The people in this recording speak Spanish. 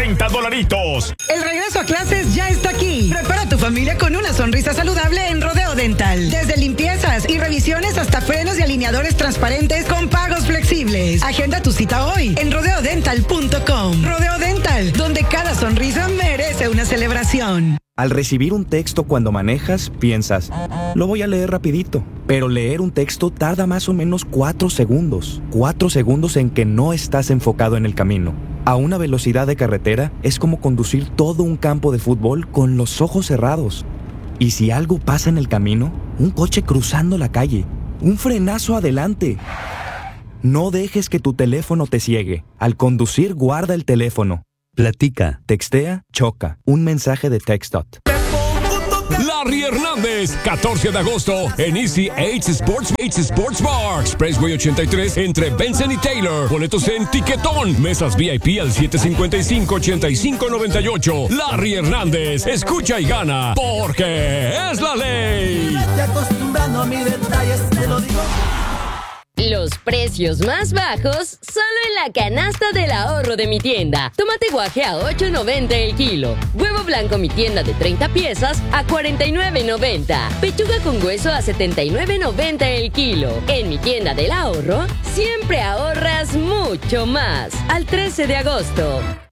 $50. El regreso a clases ya está aquí. Prepara a tu familia con una sonrisa saludable en Rodeo Dental. Desde limpiezas y revisiones hasta frenos y alineadores transparentes con pagos flexibles. Agenda tu cita hoy en rodeodental.com. Rodeo Dental, donde cada sonrisa merece una celebración. Al recibir un texto cuando manejas, piensas, lo voy a leer rapidito. Pero leer un texto tarda más o menos 4 segundos. 4 segundos en que no estás enfocado en el camino. A una velocidad de carretera es como conducir todo un campo de fútbol con los ojos cerrados. Y si algo pasa en el camino, un coche cruzando la calle, un frenazo adelante. No dejes que tu teléfono te ciegue. Al conducir, guarda el teléfono. Platica, textea, choca. Un mensaje de TextDot. Larry Hernández, 14 de agosto en Easy 8 Sports Bar, Expressway 83 entre Benson y Taylor. Boletos en Tiquetón. Mesas VIP al 755-8598. Larry Hernández, escucha y gana, porque es la ley. Acostumbrando a mis detalles, te lo digo. Los precios más bajos solo en la canasta del ahorro de mi tienda. Tomate guaje a $8.90 el kilo. Huevo blanco mi tienda de 30 piezas a $49.90. Pechuga con hueso a $79.90 el kilo. En mi tienda del ahorro siempre ahorras mucho más. Al 13 de agosto.